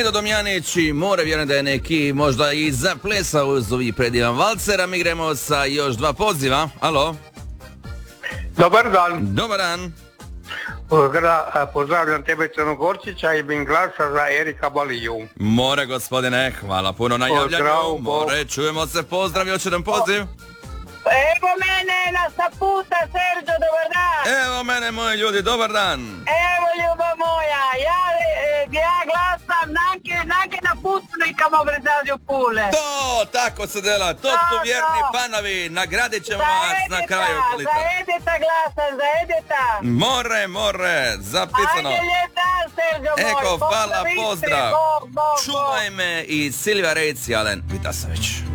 Sergio Domjanić i more, vjerujem da je neki možda i zaplesao uz ovih predivan valcer, a mi gremo sa još dva poziva. Alo? Dobar dan. Dobar dan. Pozdravljam tebe Crnogorčića i bin glasa za Erika Baliju. More, gospodine, hvala puno na javljanju. More, čujemo se, pozdrav, još jedan poziv. Evo mene na saputa, Sergio, dobar dan. Evo mene, moji ljudi, dobar dan. Evo ljubav moja, ja glasam nanke na putnikama u Brezaziju Pule. To, tako se dela, to su vjerni panovi, nagradit ćemo vas na kraju. Za Edeta glasam, za Edeta. More, zapisano. Ajde, lijep dan, Sergio moj. Eko, hvala, pozdrav. Bog. Čuvaj me i Silvija Rejci, Alen Vitasović.